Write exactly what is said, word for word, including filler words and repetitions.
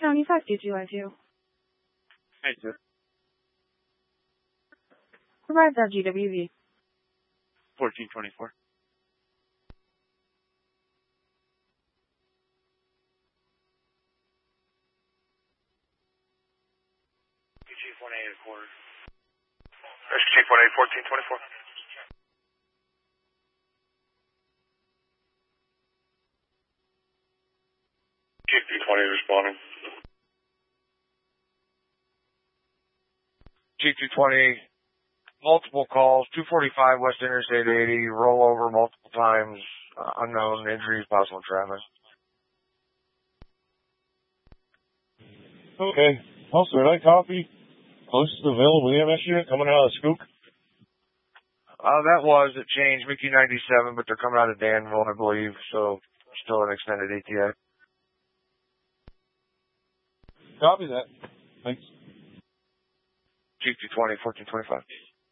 County five two two I two. Hey, sir. Provide that G W V. fourteen twenty-four. Chief one eight at quarters. There's Chief one eight, fourteen twenty-four. Chief two twenty responding. Chief two twenty, multiple calls, two forty-five West Interstate eighty, rollover multiple times, uh, unknown injuries, possible traffic. Okay. Also, night copy. Closest available E M S unit coming out of the Skook. Uh, that was, it changed, Mickey ninety-seven, but they're coming out of Danville, I believe, so still an extended A T I. Copy that. Thanks. Chief two twenty, fourteen twenty-five.